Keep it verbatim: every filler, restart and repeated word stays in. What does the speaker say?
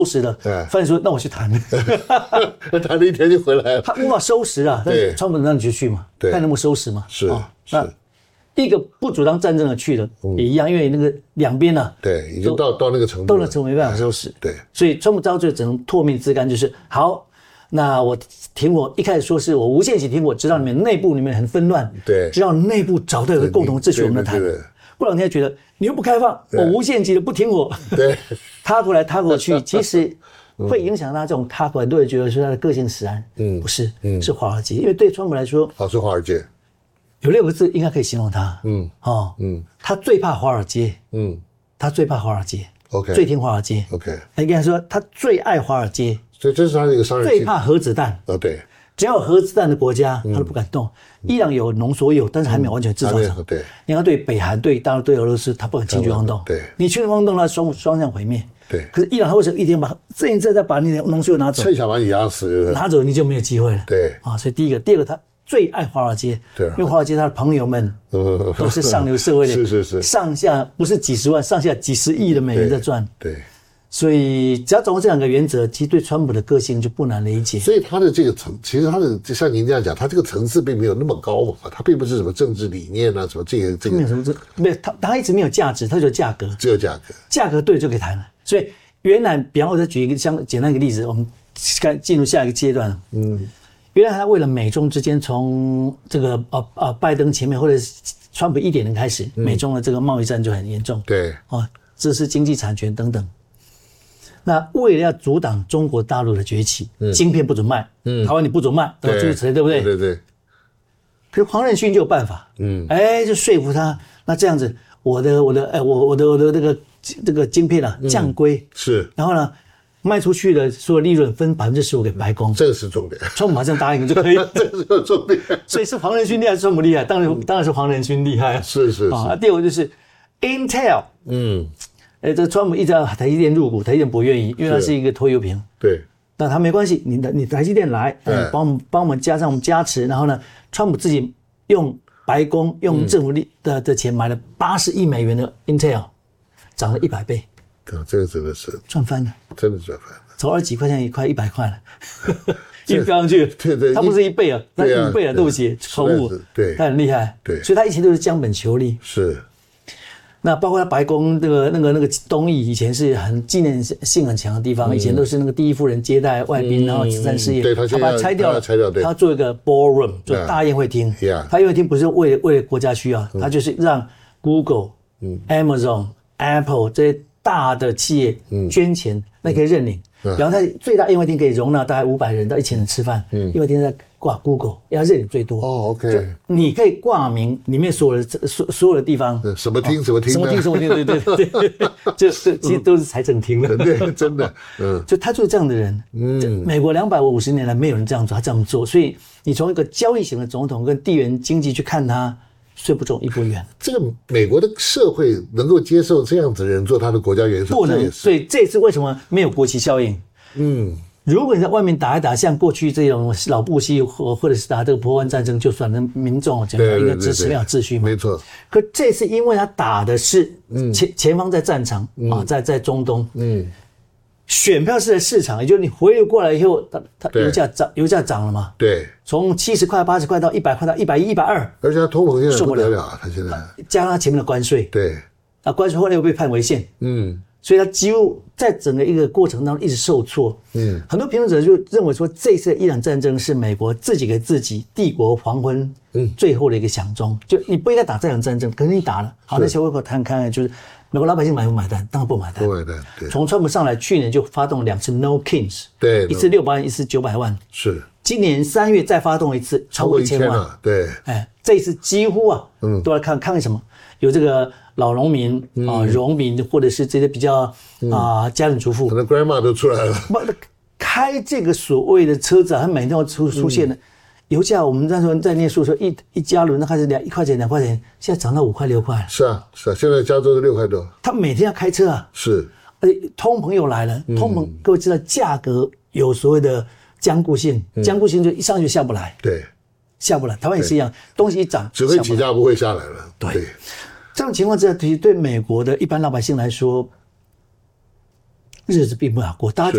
拾了，发现说那我去谈， 谈了一天就回来了。 他无法收拾啊，但是川普让你就去嘛，看能不能收拾嘛。 是， 哦、那一个不主张战争的去了、嗯、也一样，因为那个两边呢， 对，已经到到那个程度， 到了程度没办法收拾。 对， 所以川普到最后只能唾面自干，就是好。那我停火一开始说是我无限期停火，直到你们内部里面很纷乱， 对， 直到内部找到有个共同秩序，我们来谈。过两天觉得你又不开放，我无限期的不停火， 对， 他过来他过去，其实会影响他这种他很多人觉得说他的个性使然，嗯，不是，嗯，是华尔街，因为对川普来说， 好是华尔街， 有六个字应该可以形容他，嗯，哦，嗯，他最怕华尔街，嗯，他最怕华尔街 ，OK， 最听华尔街 ，OK， 应该说他最爱华尔街。 所以这是他的一个商人最怕核子弹哦，对， 只要有核子弹的国家，他都不敢动。嗯、伊朗有浓缩铀，但是还没有完全制造成。 对， 你看对北韩、对大陆、对俄罗斯，他不敢轻举妄动。 对， 你轻举妄动，他双双向毁灭。 对， 可是伊朗他为什么一天把这一再再把你的浓缩铀拿走？ 趁想把你压死， 拿走你就没有机会了。 对， 啊，所以第一个，第二个，他最爱华尔街， 对， 因为华尔街他的朋友们都是上流社会的， 是是是， 上下不是几十万，上下几十亿的美元在赚。 对。 所以只要掌握这两个原则，其实对川普的个性就不难理解。 所以他的这个层，其实他的就像您这样讲，他这个层次并没有那么高嘛，他并不是什么政治理念啊，什么这个这个没有什么这没有他他一直没有价值，他只有价格， 只有价格， 价格对就可以谈了。所以原来，比方我再举一个像简单一个例子，我们该进入下一个阶段。嗯，原来他为了美中之间从这个呃呃拜登前面或者川普一点零开始，嗯、美中的这个贸易战就很严重。 对， 哦，这是经济产权等等。那为了要阻挡中国大陆的崛起，嗯、晶片不准卖，嗯、台湾你不准卖，对，诸如此类，对不对？ 对对对。 可是黄仁勋就有办法，嗯，哎，就说服他。那这样子，我的我的哎，我我的我的这个这个晶片啊降规、嗯、 是， 然后呢，卖出去的所有利润分百分之十五给白宫， 这个是重点。 川普马上答应就可以， 这是重点。 所以是黄仁勋厉害，是川普厉害？当然当然是黄仁勋厉害。 是是是。 啊，第二个就是 Intel， 嗯。哎，这川普一直要台积电入股，台积电不愿意，因为它是一个拖油瓶。 对， 那他没关系，你的你台积电来，哎，帮我们帮我们加上我们加持，然后呢，川普自己用白宫用政府的的钱买了八十亿美元的 Intel， 涨了一百倍。 对，这个真的是赚翻了， 真的赚翻了， 从二十几块钱一块一百块了，一飙上去。 对对， 它不是一倍啊，那五倍啊，对不起，口误。 对， 他很厉害。 对， 所以他以前都是将本求利。 是。 那包括他白宫那个那个那个东翼以前是很纪念性很强的地方，嗯、以前都是那个第一夫人接待外宾，嗯、然后慈善事业， 对他他把它拆掉了， 拆掉，对， 他做一个 ballroom， 做大宴会厅。 Yeah. 他宴会厅不是为了为了国家需要，他就是让 Google、Amazon、Apple 这些大的企业捐钱，那可以认领。然后他最大宴会厅可以容纳大概五百人到一千人吃饭，宴会厅在挂 Google， 要认领最多。 哦 ，OK， 你可以挂名里面所有的所所有的地方， 什么厅什么厅， 什么厅什么厅，对对对对，就这其实都是财政厅了。 对，真的，嗯， 就他就是这样的人。嗯，美国两百五十年来没有人这样做，他这样做，所以你从一个交易型的总统跟地缘经济去看他，虽不中亦不远。 这个美国的社会能够接受这样子的人做他的国家元首， 不能。所以这次为什么没有国旗效应？嗯。如果你在外面打一打，像过去这种老布希或或者是打这个波湾战争，就算能民众讲一个支持没有秩序嘛， 没错。 可这次因为他打的是前前方在战场啊，在在中东，嗯，选票是在市场，也就是你回流过来以后，它它油价涨，油价涨了嘛， 对， 从七十块、八十块到一百块到一百一、一百二， 而且它通膨现在不得了，它现在加上它前面的关税， 对， 啊，关税后来又被判违宪，嗯。所以他几乎在整个一个过程当中一直受挫。嗯，很多评论者就认为说，这次的伊朗战争是美国自己给自己帝国黄昏最后的一个响钟。就你不应该打这场战争，可是你打了。好，那小微口谈看看，就是美国老百姓买不买单？当然不买单。 不买单。对。从川普上来，去年就发动两次 No Kings， 对， 一次六百万，一次九百万。 是。 今年三月再发动一次，超过一千万。 对。 哎，这一次几乎啊，嗯，都来看看什么？有这个老农民啊、农民，或者是这些比较啊家庭主妇， 可能 grandma 都出来了。 不，开这个所谓的车子啊，它每天要出出现的油价，我们那时候在念书的时候，一一加仑那开始两一块钱、两块钱，现在涨到五块、六块。 是啊，是啊，现在加州是六块多。 他每天要开车啊。 是。 而且通膨又来了，通膨各位知道，价格有所谓的僵固性，僵固性就一上去下不来。 对。 下不来，台湾也是一样，东西一涨只会起价不会下来了。 对，對这种情况之下，其实对美国的一般老百姓来说，日子并不好过。大家